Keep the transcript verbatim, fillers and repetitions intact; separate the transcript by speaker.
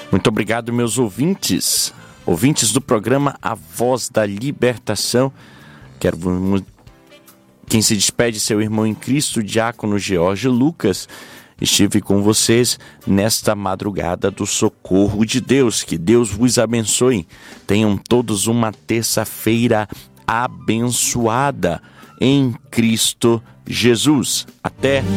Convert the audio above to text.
Speaker 1: Muito obrigado, meus ouvintes, ouvintes do programa A Voz da Libertação. Quero quem se despede, seu irmão em Cristo, diácono George Lucas. Estive com vocês nesta madrugada do socorro de Deus. Que Deus vos abençoe. Tenham todos uma terça-feira abençoada em Cristo Jesus. Até